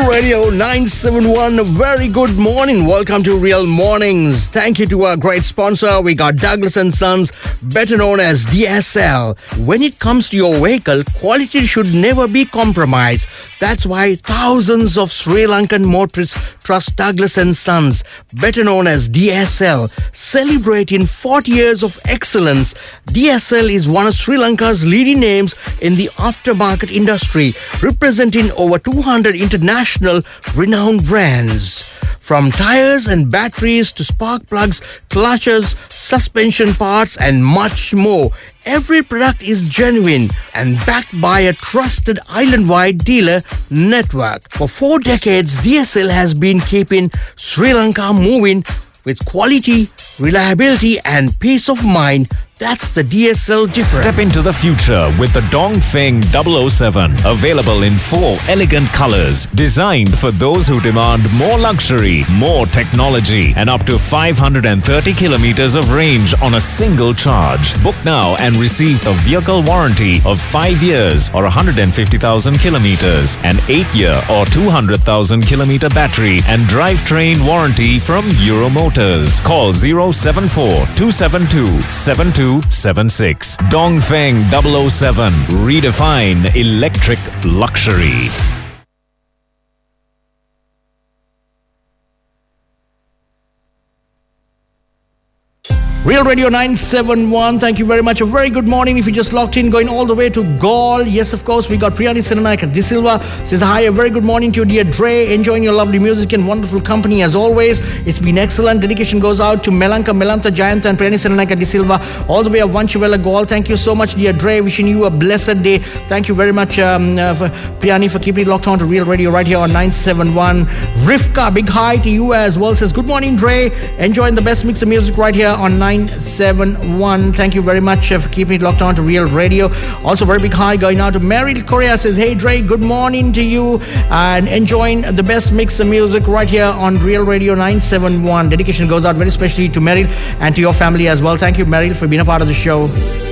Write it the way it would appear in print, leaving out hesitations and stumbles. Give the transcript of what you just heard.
Radio 971. A very good morning. Welcome to Real Mornings. Thank you to our great sponsor. We got Douglas & Sons, better known as DSL. When it comes to your vehicle, quality should never be compromised. That's why thousands of Sri Lankan motorists trust Douglas & Sons, better known as DSL. Celebrating 40 years of excellence, DSL is one of Sri Lanka's leading names in the aftermarket industry, representing over 200 international renowned brands. From tires and batteries to spark plugs, clutches, suspension parts, and much more, every product is genuine and backed by a trusted island-wide dealer network. For 4 decades, DSL has been keeping Sri Lanka moving with quality, reliability, and peace of mind. That's the DSL difference. Step into the future with the Dongfeng 007. Available in 4 elegant colors. Designed for those who demand more luxury, more technology, and up to 530 kilometers of range on a single charge. Book now and receive a vehicle warranty of 5 years or 150,000 kilometers, an 8-year or 200,000 kilometer battery, and drivetrain warranty from Euro Motors. Call 074-272-7276. Dongfeng 007. Redefine electric luxury. Real Radio 971, thank you very much. A very good morning. If you just locked in, going all the way to Gaul. Yes, of course, we got Priyani Senanayake De Silva. Says hi, a very good morning to you, dear Dre. Enjoying your lovely music and wonderful company as always. It's been excellent. Dedication goes out to Melanka, Melantha Jayanta and Priyani Senanayake De Silva, all the way of Vanchivella, Gaul. Thank you so much, dear Dre. Wishing you a blessed day. Thank you very much, Priyani, for keeping it locked on to Real Radio right here on 971. Rivka, big hi to you as well. Says, good morning, Dre. Enjoying the best mix of music right here on 971. Thank you very much for keeping it locked on to Real Radio. Also, very big hi going out to Meryl Korea. Says, hey Dre, good morning to you and enjoying the best mix of music right here on Real Radio 971. Dedication goes out very specially to Meryl and to your family as well. Thank you, Meryl, for being a part of the show.